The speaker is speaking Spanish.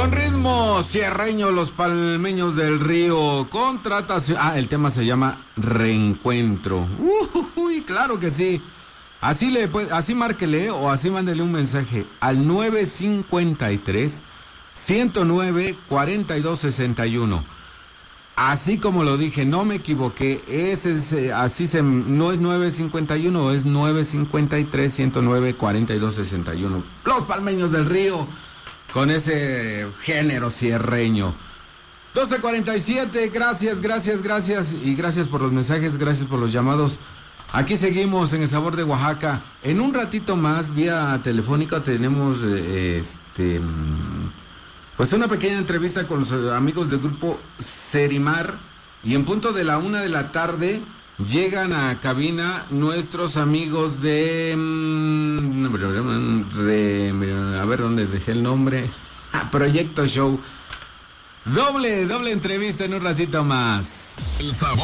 Con ritmo sierreño, los palmeños del río. Contratación. El tema se llama Reencuentro. Uy, claro que sí. Así márquele o así mándele un mensaje al 953-109-4261. Así como lo dije, no me equivoqué. No es 951, es 953-109-4261. Los palmeños del río. Con ese género sierreño. 12:47, gracias. Y gracias por los mensajes, gracias por los llamados. Aquí seguimos en El Sabor de Oaxaca. En un ratito más, vía telefónica, tenemos pues una pequeña entrevista con los amigos del grupo Serimar. Y en punto de la 1:00 p.m, llegan a cabina nuestros amigos de... a ver dónde dejé el nombre. Proyecto Show. Doble entrevista en un ratito más. El Sabor